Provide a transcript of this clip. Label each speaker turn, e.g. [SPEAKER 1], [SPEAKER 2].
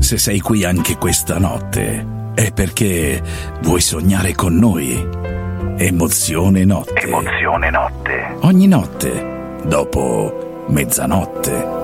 [SPEAKER 1] Se sei qui anche questa notte, è perché vuoi sognare con noi. Emozione Notte. Emozione Notte. Ogni notte, dopo mezzanotte.